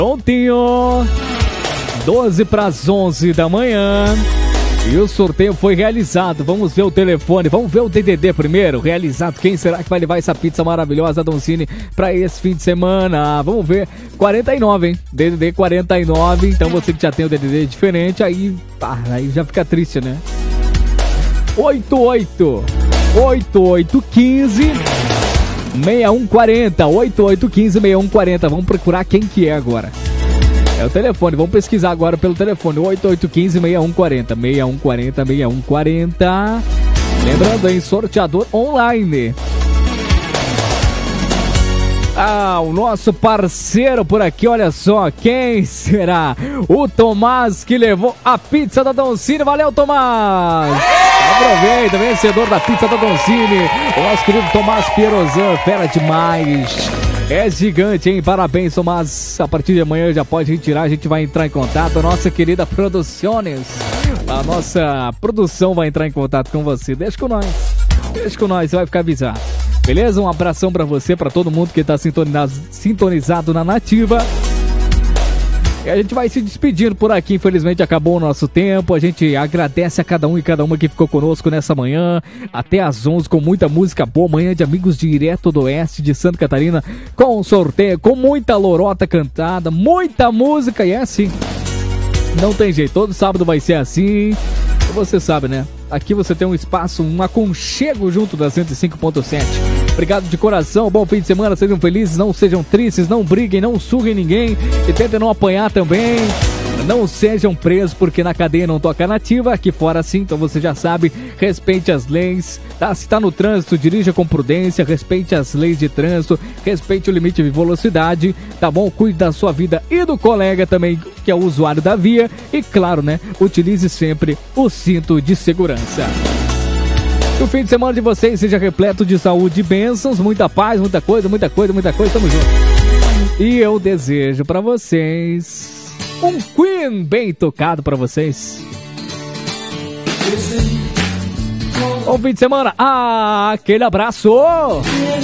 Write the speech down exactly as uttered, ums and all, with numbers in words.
Prontinho. doze para as onze da manhã. E o sorteio foi realizado. Vamos ver o telefone, vamos ver o D D D primeiro. Realizado, quem será que vai levar essa pizza maravilhosa Doncini para esse fim de semana? Vamos ver, quarenta e nove, hein? D D D quarenta e nove. Então você que já tem o D D D diferente, aí, ah, aí já fica triste, né? oito oito oito oito um cinco seis um quatro zero. oito oito um cinco seis um quatro zero. Vamos procurar quem que é agora. É o telefone, vamos pesquisar agora pelo telefone. oito oito um cinco seis um quatro zero. seis um quatro zero, seis um quatro zero. Lembrando, hein, sorteador online. Ah, o nosso parceiro por aqui, olha só, quem será? O Tomás, que levou a pizza da Doncini. Valeu, Tomás! Aproveita, vencedor da pizza da Doncini, o nosso querido Tomás Pierozan, fera demais. É gigante, hein? Parabéns, Tomás. A partir de amanhã já pode retirar, a gente vai entrar em contato. A nossa querida Produções, a nossa produção vai entrar em contato com você. Deixa com nós, deixa com nós, você vai ficar avisado. Beleza? Um abração pra você, pra todo mundo que tá sintonizado, sintonizado na Nativa. E a gente vai se despedindo por aqui, infelizmente acabou o nosso tempo. A gente agradece a cada um e cada uma que ficou conosco nessa manhã, até às onze, com muita música boa. Manhã de amigos direto do oeste de Santa Catarina, com sorteio, com muita lorota cantada, muita música. E é assim, não tem jeito, todo sábado vai ser assim. Você sabe, né? Aqui você tem um espaço, um aconchego junto da cento e cinco ponto sete. Obrigado de coração, bom fim de semana, sejam felizes, não sejam tristes, não briguem, não surrem ninguém e tentem não apanhar também. Não sejam presos, porque na cadeia não toca Nativa, aqui fora sim, então você já sabe, respeite as leis, tá? Se tá no trânsito, dirija com prudência, respeite as leis de trânsito, respeite o limite de velocidade, tá bom? Cuide da sua vida e do colega também, que é o usuário da via, e claro, né, utilize sempre o cinto de segurança. Que o fim de semana de vocês seja repleto de saúde e bênçãos, muita paz, muita coisa, muita coisa, muita coisa, tamo junto. E eu desejo pra vocês um Queen bem tocado pra vocês. Bom fim de semana. Ah, aquele abraço.